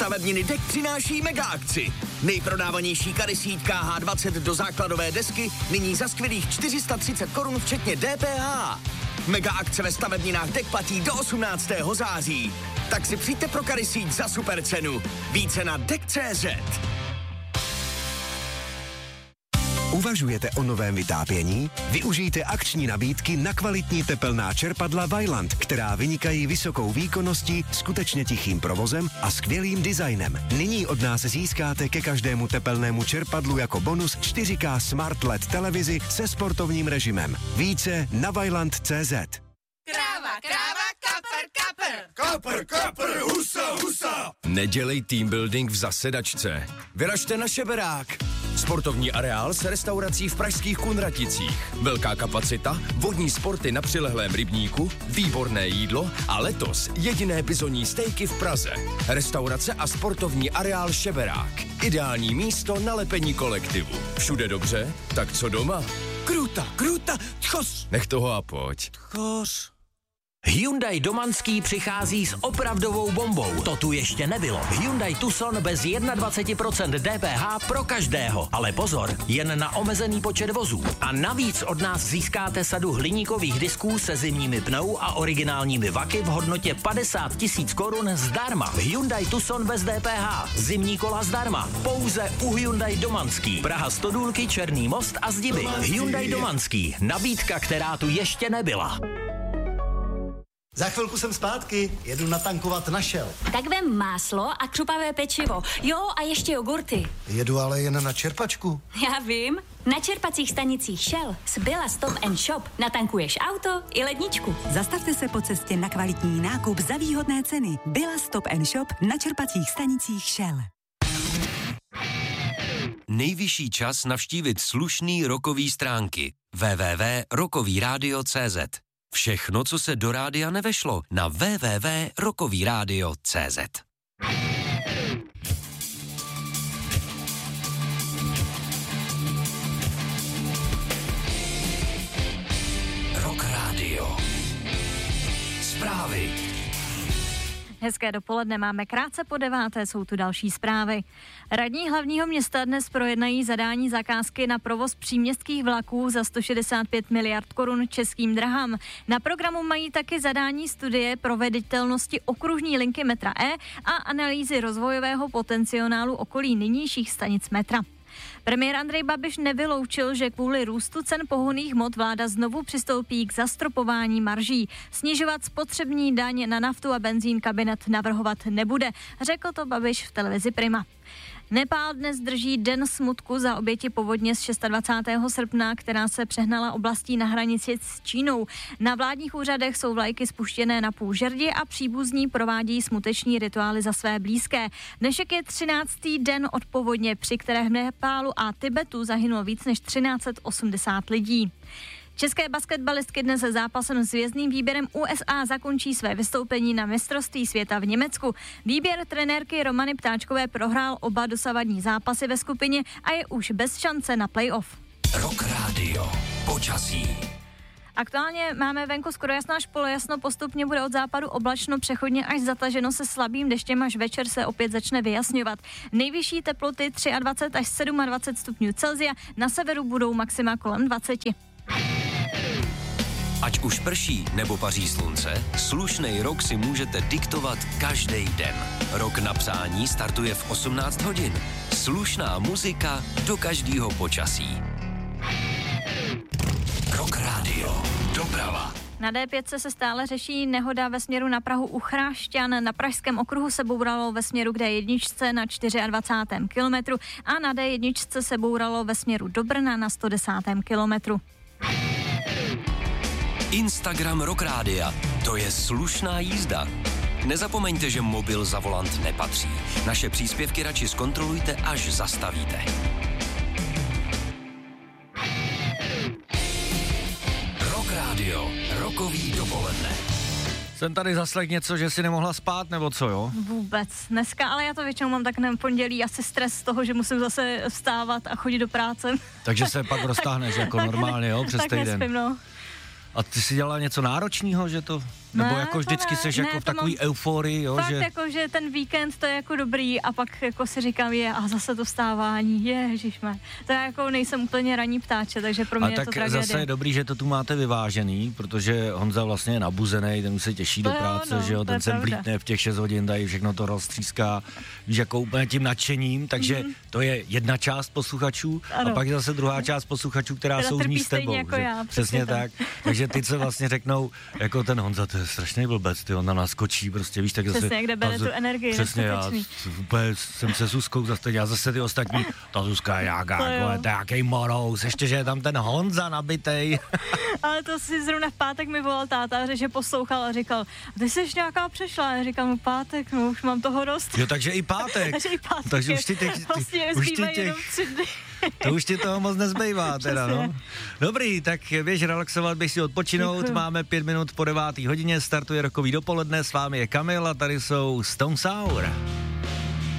Stavebniny DEK přináší mega akci. Nejprodávanější karysítka H20 do základové desky nyní za skvělých 430 korun včetně DPH. Mega akce ve stavebninách DEK platí do 18. září. Tak si přijďte pro karysíť za super cenu. Více na DEK.cz. Uvažujete o novém vytápění? Využijte akční nabídky na kvalitní tepelná čerpadla Vaillant, která vynikají vysokou výkonností, skutečně tichým provozem a skvělým designem. Nyní od nás získáte ke každému tepelnému čerpadlu jako bonus 4K Smart LED televizi se sportovním režimem. Více na vaillant.cz. Kráva, kapr, kapr. Kapr, kapr, husa, husa. Nedělej team building v zasedačce. Vyražte na Šeberák. Sportovní areál s restaurací v pražských Kunraticích. Velká kapacita, vodní sporty na přilehlém rybníku, výborné jídlo a letos jediné bizonní stejky v Praze. Restaurace a sportovní areál Šeberák. Ideální místo na lepení kolektivu. Všude dobře? Tak co doma? Kruta, tchos. Nech toho a pojď. Tchos. Hyundai Domanský přichází s opravdovou bombou. To tu ještě nebylo. Hyundai Tucson bez 21% DPH pro každého. Ale pozor, jen na omezený počet vozů. A navíc od nás získáte sadu hliníkových disků se zimními pnou a originálními vaky v hodnotě 50 000 korun zdarma. Hyundai Tucson bez DPH. Zimní kola zdarma. Pouze u Hyundai Domanský. Praha Stodůlky, Černý most a Zdiby. Hyundai Domanský. Nabídka, která tu ještě nebyla. Za chvilku jsem zpátky, jedu natankovat na Shell. Tak vem máslo a křupavé pečivo. Jo, a ještě jogurty. Jedu ale jen na čerpačku. Já vím. Na čerpacích stanicích Shell z Billa Stop & Shop natankuješ auto i ledničku. Zastavte se po cestě na kvalitní nákup za výhodné ceny. Billa Stop & Shop na čerpacích stanicích Shell. Nejvyšší čas navštívit slušný rockový stránky www.rockovyradio.cz. Všechno, co se do rádia nevešlo, na www.rockovyradio.cz. Rock Radio. Zprávy. Hezké dopoledne, máme krátce po 9:00, jsou tu další zprávy. Radní hlavního města dnes projednají zadání zakázky na provoz příměstských vlaků za 165 miliard korun Českým dráhám. Na programu mají taky zadání studie proveditelnosti okružní linky metra E a analýzy rozvojového potenciálu okolí nynějších stanic metra. Premiér Andrej Babiš nevyloučil, že kvůli růstu cen pohonných hmot vláda znovu přistoupí k zastropování marží. Snižovat spotřební daň na naftu a benzín kabinet navrhovat nebude, řekl to Babiš v televizi Prima. Nepál dnes drží den smutku za oběti povodně z 26. srpna, která se přehnala oblastí na hranici s Čínou. Na vládních úřadech jsou vlajky spuštěné na půl žerdi a příbuzní provádí smuteční rituály za své blízké. Dnešek je 13. den od povodně, při které v Nepálu a Tibetu zahynulo víc než 1380 lidí. České basketbalistky dnes se zápasem s hvězdným výběrem USA zakončí své vystoupení na mistrovství světa v Německu. Výběr trenérky Romany Ptáčkové prohrál oba dosavadní zápasy ve skupině a je už bez šance na playoff. Rock Radio. Počasí. Aktuálně máme venku skoro jasno až polojasno, postupně bude od západu oblačno, přechodně až zataženo se slabým deštěm, až večer se opět začne vyjasňovat. Nejvyšší teploty 23 až 27 stupňů Celsia, na severu budou maxima kolem 20. Ať už prší nebo paří slunce, slušnej rok si můžete diktovat každý den. Rok na přání startuje v 18 hodin. Slušná muzika do každého počasí. Rock Radio. Doprava. Na D5 se stále řeší nehoda ve směru na Prahu u Chrášťan. Na pražském okruhu se bouralo ve směru k D1 na 24. kilometru a na D1 se bouralo ve směru do Brna na 110. kilometru. Instagram Rock Rádia. To je slušná jízda. Nezapomeňte, že mobil za volant nepatří. Naše příspěvky radši zkontrolujte, až zastavíte. Rock Radio. Rokový dopoledne. Jsem tady zaslech něco, že si nemohla spát, nebo co, jo? Vůbec. Dneska, ale já to většinou mám tak na pondělí asi stres z toho, že musím zase vstávat a chodit do práce. Takže se pak roztáhneš jako normálně, jo, přes tak týden. nespím, no. A ty jsi dělala něco náročného, že to Nebo jako vždycky seš jako v takový euforii, jo? Fakt jako, že ten víkend to je jako dobrý a pak jako si říkám, a zase to vstávání, ježišme. To já jako nejsem úplně ranní ptáče, takže pro mě je to tragédie. Zase je dobrý, že to tu máte vyvážený, protože Honza vlastně je nabuzený, ten už se těší do práce, že jo, ten sem vlítne v těch 6 hodin, tady všechno to roztříská, víš, jako úplně tím nadšením, takže to je jedna část posluchačů a pak zase druhá část posluchačů, která jsou z ní s tebou. Jako já, přesně tak. Takže ty se vlastně řeknou, jako ten Honza, to je strašný blbec, ty on na nás skočí, prostě víš, tak zase... Přesně, kde bere tu energii. Přesně, já úplně jsem se Zuzkou zastavil, já zase ty ostatní, ta Zuzka je nějaká, jako, to je jaký morous, ještě, že je tam ten Honza nabitej. Ale to si zrovna v pátek mi volal táta, že poslouchal a říkal, ty jsi nějaká přešla, a já říkal mu pátek, no už mám toho dost. Jo, takže i pátek. Takže už ti to už ti toho moc nezbývá teda, no. Dobrý, tak běž relaxovat, běž si odpočinout. Děkuju. Máme 5 minut po 9. hodině, startuje rokový dopoledne, s vámi je Kamil a tady jsou Stone Sour.